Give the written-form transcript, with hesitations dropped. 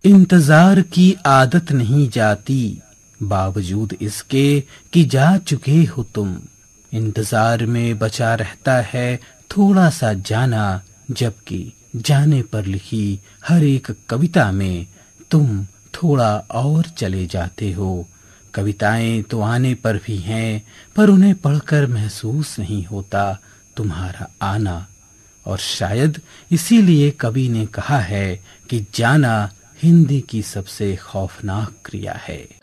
इंतजार की आदत नहीं जाती, बावजूद इसके कि जा चुके हो तुम। इंतजार में बचा रहता है थोड़ा सा जाना, जबकि जाने पर लिखी हर एक कविता में तुम थोड़ा और चले जाते हो। कविताएं तो आने पर भी हैं, पर उन्हें पढ़कर महसूस नहीं होता तुम्हारा आना। और शायद इसीलिए कवि ने कहा है कि जाना हिंदी की सबसे खौफनाक क्रिया है।